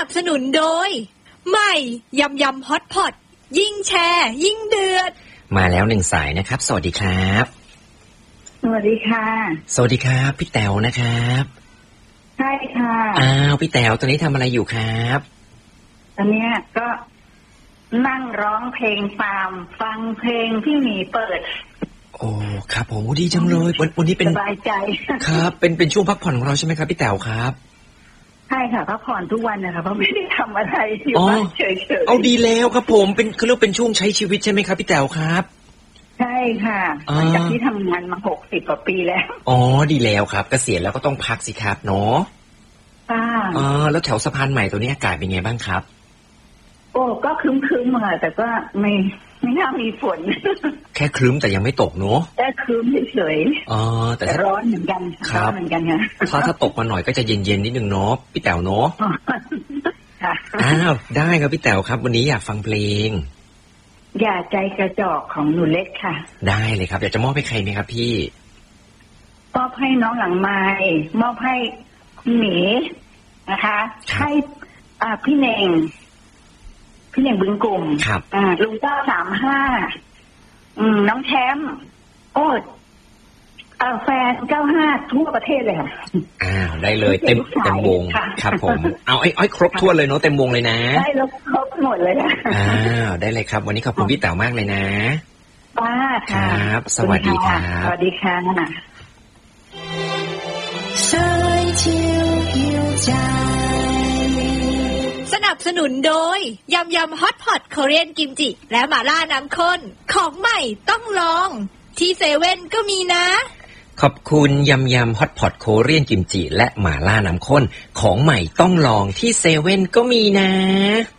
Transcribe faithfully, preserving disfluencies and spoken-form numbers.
บสนุนโดยใหม่ยำยำฮอตพอตยิ่งแชร์ยิ่งเดือดมาแล้วหนึ่งสายนะครับสวัสดีครับสวัสดีค่ะสวัสดีครับพี่แต๋วนะครับใช่ค่ะอ้าวพี่แต๋วตอนนี้ทำอะไรอยู่ครับตอนนี้ก็นั่งร้องเพลงตามฟังเพลงที่หมีเปิดโอ้ครับผมดีจังเลยวันวันนี้เป็นสบายใจครับเป็นเป็นช่วงพักผ่อนของเราใช่ไหมครับพี่แต๋วครับใช่ค่ะพักผ่อนทุกวันนะคะเพราะไม่ได้ทำอะไรอยู่บ้านเฉยๆเอาดีแล้วครับผมเป็นเขาเรียกเป็นช่วงใช้ชีวิตใช่ไหมครับพี่แต๋วครับใช่ค่ะหลังจากที่ทำงานมาหกสิบกว่าปีแล้วอ๋อดีแล้วครับเกษียณแล้วก็ต้องพักสิครับเนาะอ่าอ๋อแล้วแถวสะพานใหม่ตัวนี้อากาศเป็นไงบ้างครับโอ้ก็ครึ้มๆค่ะแต่ก็ไม่ไม่น่ามีฝนแค่ครึ้มแต่ยังไม่ตกเนาะแค่ครึ้มเฉยๆอ๋อแต่ร้อนเหมือนกันครับเหมือนกันค่ะถ้าถ้าตกมาหน่อยก็จะเย็นๆนิดนึงเนาะพี่แต๋วเนาะอ้าวได้ครับพี่แต๋วครับวันนี้อยากฟังเพลงอย่าใจกระจอกของหนูเล็กค่ะได้เลยครับอยากจะมอบให้ใครไหมครับพี่มอบให้น้องหลังไม้มอบให้คุณหมีนะคะให้อ่าพี่เน่งพี่เน่งบึงกลุ่มครับอ่าลุงเก้าสามห้าอืมน้องแชมป์โอ้อ่าแฟนเก้าห้าทั่วประเทศเลยค่ะอ้าวได้เลยเต็มเต็มวงครับผมเอาไอ้ไอ้ครบทั่วเลยเนาะเต็มวงเลยนะได้แล้วครบหมดเลยนะอ้าวได้เลยครับวันนี้ขอบคุณพี่แต๋วมากเลยนะป้าค่ะครับสวัสดีครับสวัสดีค่ะสนับสนุนโดยยำยำฮอตพอตคอเรียนกิมจิและหม่าล่าน้ำข้นของใหม่ต้องลองที่เซเว่นก็มีนะขอบคุณยำยำฮอตพอตโคเรียนกิมจิและหม่าล่าน้ำข้นของใหม่ต้องลองที่เซเว่นก็มีนะ